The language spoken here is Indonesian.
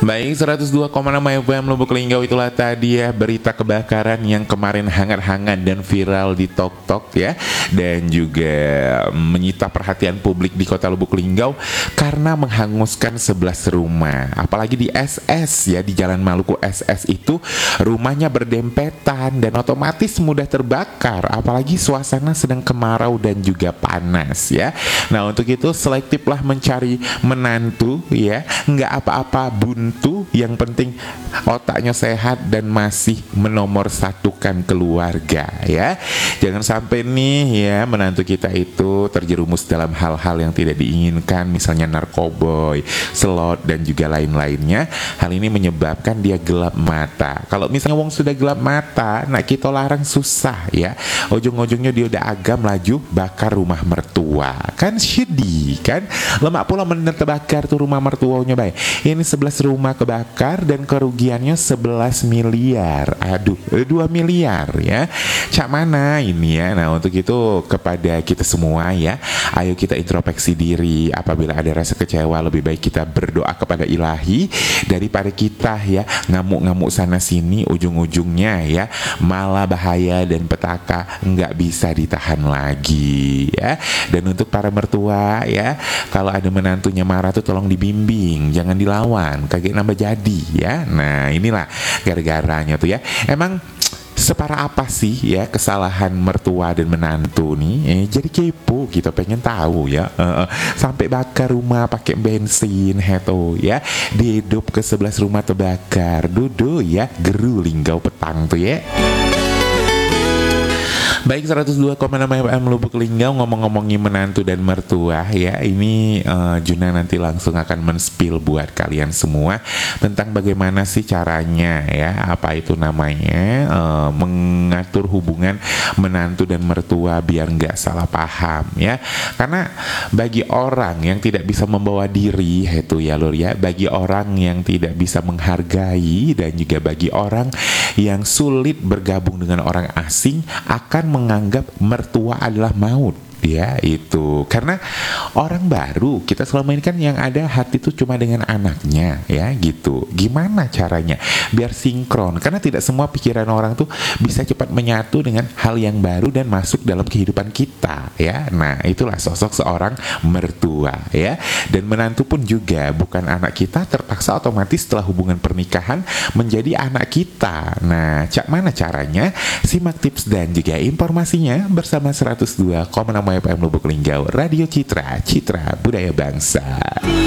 Baik, 102,6 FM Lubuk Linggau, itulah tadi ya berita kebakaran yang kemarin hangat-hangat dan viral di TokTok ya, dan juga menyita perhatian publik di kota Lubuk Linggau karena menghanguskan 11 rumah. Apalagi di SS ya, di Jalan Maluku SS itu rumahnya berdempetan dan otomatis mudah terbakar, apalagi suasana sedang kemarau dan juga panas ya. Nah, untuk itu selektiflah mencari menantu ya, nggak apa-apa buntu, yang penting otaknya sehat dan masih menomorsatukan keluarga ya. Jangan sampai nih ya menantu kita itu terjerumus dalam hal-hal yang tidak diinginkan, misalnya narkoboy, selot dan juga lain-lainnya. Hal ini menyebabkan dia gelap mata. Kalau misalnya wong sudah gelap mata, nah kita larang susah ya. Ujung-ujungnya dia udah agam laju bakar rumah mertua. Kan sedih kan? Lemak pula bener terbakar tuh rumah mertuanya baik. Ini 11 rumah kebakar dan kerugiannya 11 miliar. Aduh, 2 miliar ya. Cak mana ini ya? Nah, untuk itu kepada kita semua ya, ayo kita introspeksi diri. Apabila ada rasa kecewa, lebih baik kita berdoa kepada Ilahi daripada kita ya ngamuk-ngamuk sana sini, ujung-ujungnya ya malah bahaya dan petaka nggak bisa ditahan lagi ya. Dan untuk para mertua ya, kalau ada menantunya marah tuh tolong dibimbing, jangan dilawan, kaget nambah jadi ya. Nah, inilah gara-garanya tuh ya. Emang separah apa sih ya kesalahan mertua dan menantu nih? Jadi kepo kita pengen tahu ya. Sampai bakar rumah pakai bensin heto ya. Dihidup ke 11 rumah terbakar. Dudu ya, geru Linggau petang tuh ya. Baik, 102,6 FM Lubuk Linggau, ngomong-ngomongin menantu dan mertua ya. Ini Juna nanti langsung akan men-spill buat kalian semua tentang bagaimana sih caranya ya, apa itu namanya, mengatur hubungan menantu dan mertua biar nggak salah paham ya. Karena bagi orang yang tidak bisa membawa diri itu ya lur ya, bagi orang yang tidak bisa menghargai, dan juga bagi orang yang sulit bergabung dengan orang asing, akan menganggap mertua adalah maut ya. Itu karena orang baru, kita selama ini kan yang ada hati itu cuma dengan anaknya ya gitu. Gimana caranya biar sinkron, karena tidak semua pikiran orang tuh bisa cepat menyatu dengan hal yang baru dan masuk dalam kehidupan kita ya. Nah, itulah sosok seorang mertua ya. Dan menantu pun juga bukan anak kita, terpaksa otomatis setelah hubungan pernikahan menjadi anak kita. Nah, cak mana caranya? Simak tips dan juga informasinya bersama 102,6 FM Lubuk Linggau, Radio Citra, Citra Budaya Bangsa.